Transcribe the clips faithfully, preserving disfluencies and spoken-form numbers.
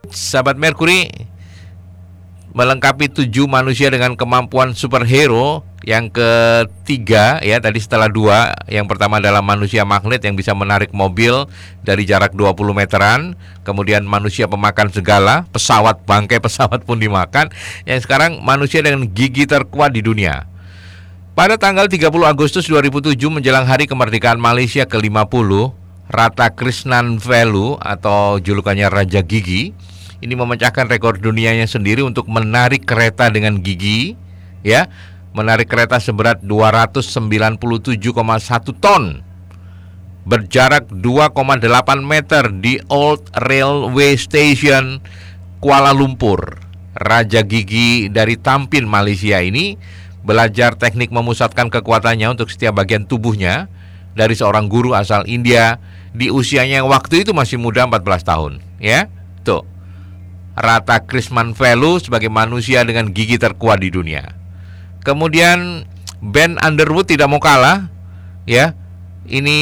sahabat Mercury, melengkapi tujuh manusia dengan kemampuan superhero. Yang ketiga ya, tadi setelah dua, yang pertama adalah manusia magnet yang bisa menarik mobil dari jarak dua puluh meteran. Kemudian manusia pemakan segala, pesawat, bangkai pesawat pun dimakan. Yang sekarang manusia dengan gigi terkuat di dunia. Pada tanggal tiga puluh Agustus dua ribu tujuh menjelang hari kemerdekaan Malaysia ke lima puluh, Radhakrishnan Velu atau julukannya Raja Gigi ini memecahkan rekor dunianya sendiri untuk menarik kereta dengan gigi, ya, menarik kereta seberat dua ratus sembilan puluh tujuh koma satu ton berjarak dua koma delapan meter di Old Railway Station Kuala Lumpur. Raja Gigi dari Tampin, Malaysia ini belajar teknik memusatkan kekuatannya untuk setiap bagian tubuhnya dari seorang guru asal India di usianya yang waktu itu masih muda, empat belas tahun, ya. Tuh. Radhakrishnan Velu sebagai manusia dengan gigi terkuat di dunia. Kemudian Ben Underwood tidak mau kalah, ya. Ini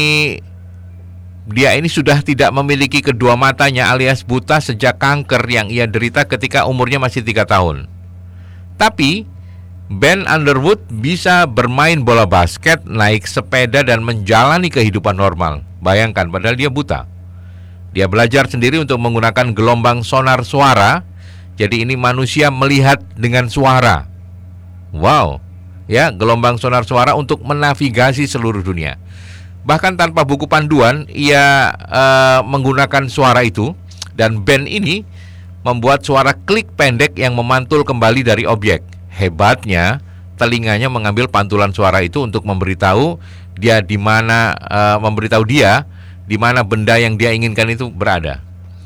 dia ini sudah tidak memiliki kedua matanya alias buta sejak kanker yang ia derita ketika umurnya masih tiga tahun. Tapi Ben Underwood bisa bermain bola basket, naik sepeda dan menjalani kehidupan normal. Bayangkan, padahal dia buta. Dia belajar sendiri untuk menggunakan gelombang sonar suara. Jadi ini manusia melihat dengan suara. Wow, ya, gelombang sonar suara untuk menavigasi seluruh dunia. Bahkan tanpa buku panduan, ia uh, menggunakan suara itu. Dan Ben ini membuat suara klik pendek yang memantul kembali dari objek. Hebatnya, telinganya mengambil pantulan suara itu untuk memberitahu dia di mana, uh, memberitahu dia di mana benda yang dia inginkan itu berada.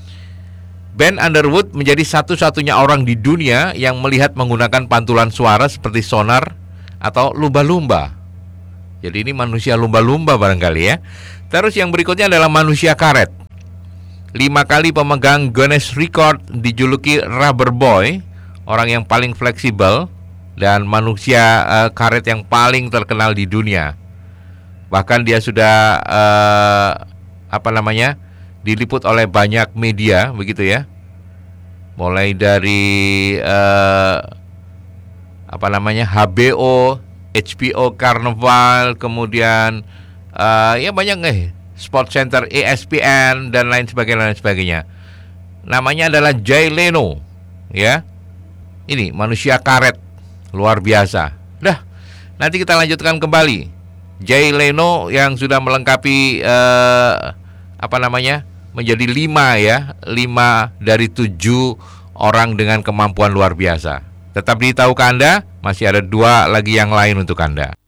Ben Underwood menjadi satu-satunya orang di dunia yang melihat menggunakan pantulan suara seperti sonar atau lumba-lumba. Jadi ini manusia lumba-lumba barangkali ya. Terus yang berikutnya adalah manusia karet. Lima kali pemegang Guinness Record dijuluki Rubber Boy, orang yang paling fleksibel dan manusia uh, karet yang paling terkenal di dunia. Bahkan dia sudah uh, apa namanya diliput oleh banyak media begitu ya, mulai dari uh, apa namanya H B O, H B O Carnival, kemudian uh, ya banyak nih, Sport Center, E S P N dan lain sebagainya, lain sebagainya. Namanya adalah Jay Leno, ya. Ini manusia karet luar biasa. Dah, nanti kita lanjutkan kembali. Jay Leno yang sudah melengkapi uh, apa namanya menjadi lima ya, lima dari tujuh orang dengan kemampuan luar biasa. Tetap di Tahukah Anda, masih ada dua lagi yang lain untuk Anda.